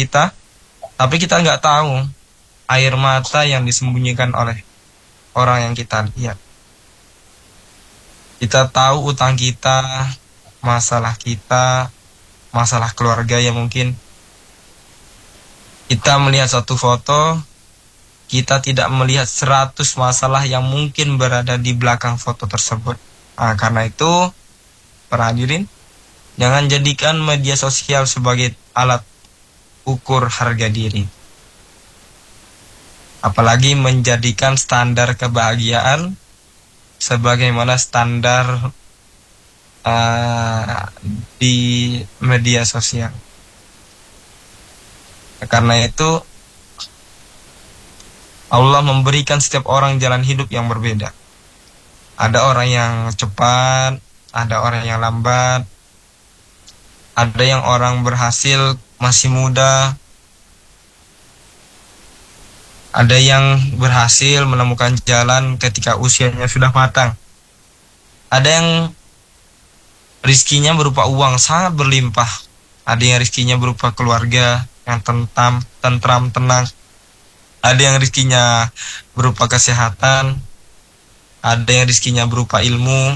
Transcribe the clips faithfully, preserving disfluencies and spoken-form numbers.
kita, tapi kita nggak tahu air mata yang disembunyikan oleh orang yang kita lihat. Kita tahu utang kita, masalah kita, masalah keluarga yang mungkin kita melihat satu foto, kita tidak melihat seratus masalah yang mungkin berada di belakang foto tersebut. Nah, karena itu, para hadirin, jangan jadikan media sosial sebagai alat ukur harga diri. Apalagi menjadikan standar kebahagiaan sebagaimana standar uh, di media sosial. Karena itu Allah memberikan setiap orang jalan hidup yang berbeda. Ada orang yang cepat, ada orang yang lambat, ada yang orang berhasil masih muda, ada yang berhasil menemukan jalan ketika usianya sudah matang. Ada yang rizkinya berupa uang sangat berlimpah. Ada yang rizkinya berupa keluarga yang tentram, tentram, tenang. Ada yang rizkinya berupa kesehatan. Ada yang rizkinya berupa ilmu.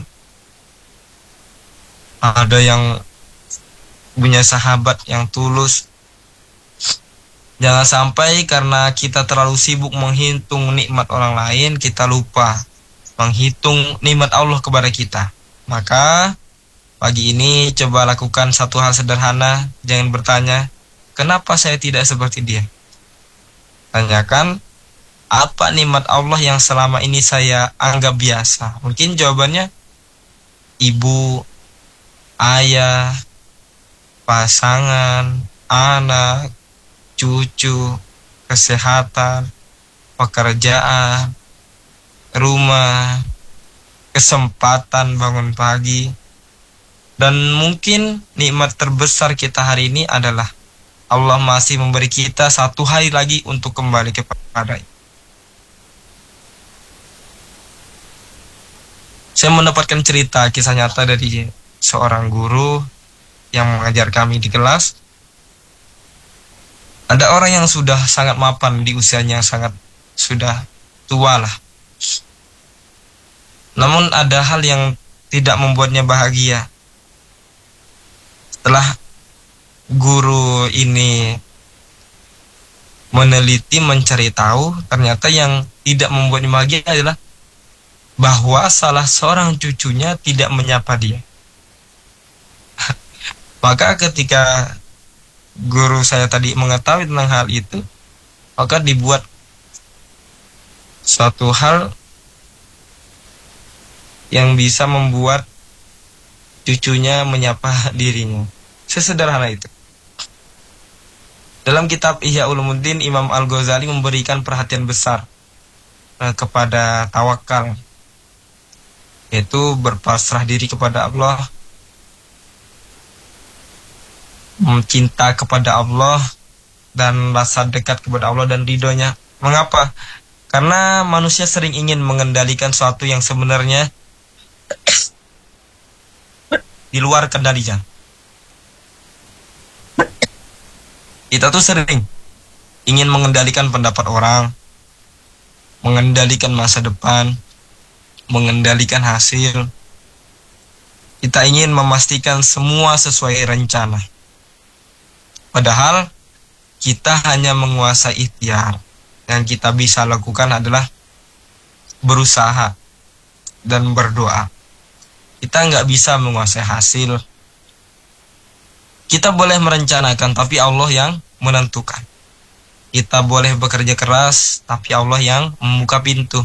Ada yang punya sahabat yang tulus. Jangan sampai karena kita terlalu sibuk menghitung nikmat orang lain, kita lupa menghitung nikmat Allah kepada kita. Maka pagi ini coba lakukan satu hal sederhana. Jangan bertanya, kenapa saya tidak seperti dia? Tanyakan, apa nikmat Allah yang selama ini saya anggap biasa? Mungkin jawabannya ibu, ayah, pasangan, anak, cucu, kesehatan, pekerjaan, rumah, kesempatan bangun pagi. Dan mungkin nikmat terbesar kita hari ini adalah Allah masih memberi kita satu hari lagi untuk kembali kepada-Nya. Saya mendapatkan cerita kisah nyata dari seorang guru yang mengajar kami di kelas. Ada orang yang sudah sangat mapan di usianya, sangat sudah tua lah. Namun ada hal yang tidak membuatnya bahagia. Setelah guru ini meneliti, mencari tahu, ternyata yang tidak membuatnya bahagia adalah bahwa salah seorang cucunya tidak menyapa dia. Maka ketika guru saya tadi mengetahui tentang hal itu, maka dibuat suatu hal yang bisa membuat cucunya menyapa dirinya. Sesederhana itu. Dalam kitab Ihya Ulumuddin, Imam Al-Ghazali memberikan perhatian besar eh, kepada tawakal, yaitu berpasrah diri kepada Allah, cinta kepada Allah, dan rasa dekat kepada Allah dan ridhonya. Mengapa? Karena manusia sering ingin mengendalikan sesuatu yang sebenarnya di luar kendalinya. Kita tuh sering ingin mengendalikan pendapat orang, mengendalikan masa depan, mengendalikan hasil. Kita ingin memastikan semua sesuai rencana. Padahal kita hanya menguasai ikhtiar. Yang kita bisa lakukan adalah berusaha dan berdoa. Kita nggak bisa menguasai hasil. Kita boleh merencanakan, tapi Allah yang menentukan. Kita boleh bekerja keras, tapi Allah yang membuka pintu.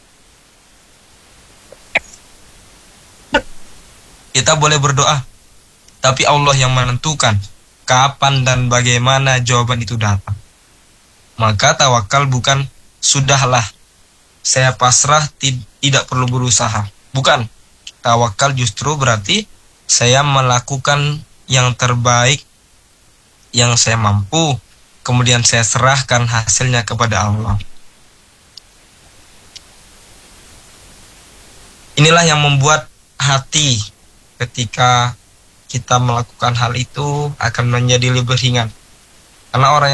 Kita boleh berdoa, tapi Allah yang menentukan kapan dan bagaimana jawaban itu datang. Maka tawakal bukan sudahlah, saya pasrah, tidak perlu berusaha. Bukan. Tawakal justru berarti saya melakukan yang terbaik yang saya mampu, kemudian saya serahkan hasilnya kepada Allah. Inilah yang membuat hati ketika kita melakukan hal itu akan menjadi lebih ringan. Karena orang